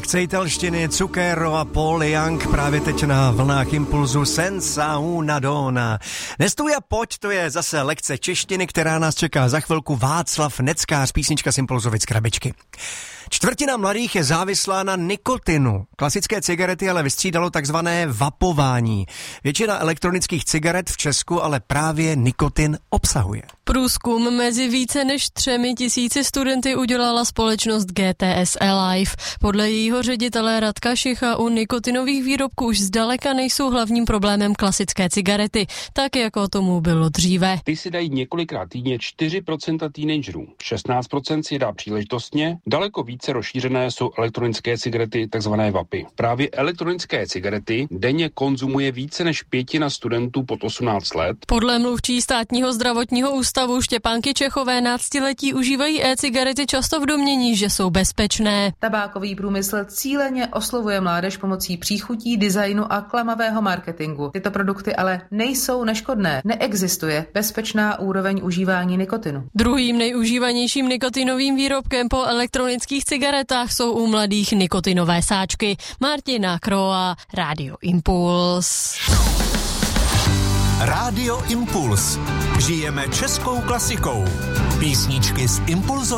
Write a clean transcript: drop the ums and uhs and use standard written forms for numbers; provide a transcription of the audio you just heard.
Tvůrce italštiny Zucchero a Paul Young právě teď na vlnách Impulzu Senza una donna. Nestůj a pojď, to je zase lekce češtiny, která nás čeká za chvilku. Václav Neckář, písnička z Impulzovic krabičky. Čtvrtina mladých je závislá na nikotinu. Klasické cigarety ale vystřídalo takzvané vapování. Většina elektronických cigaret v Česku ale právě nikotin obsahuje. Průzkum mezi více než 3,000 studenty udělala společnost GTS Alive. Podle jejího ředitele Radka Šicha u nikotinových výrobků už zdaleka nejsou hlavním problémem klasické cigarety, tak jako tomu bylo dříve. Ty si dají několikrát týdně 4% teenagerů, 16% si dá příležitostně, daleko více rozšířené jsou elektronické cigarety, takzvané vapy. Právě elektronické cigarety denně konzumuje více než 1/5 studentů pod 18 let. Podle mluvčí Státního zdravotního ústavu Štěpánky Čechové náctiletí užívají e-cigarety často v domnění, že jsou bezpečné. Tabákový průmysl cíleně oslovuje mládež pomocí příchutí, designu a klamavého marketingu. Tyto produkty ale nejsou neškodné. Neexistuje bezpečná úroveň užívání nikotinu. Druhým nejužívanějším nikotinovým výrobkem po elektronických cigaretách jsou u mladých nikotinové sáčky. Martina Kroa, Rádio Impuls. Rádio Impuls. Žijeme českou klasikou. Písničky z Impulzové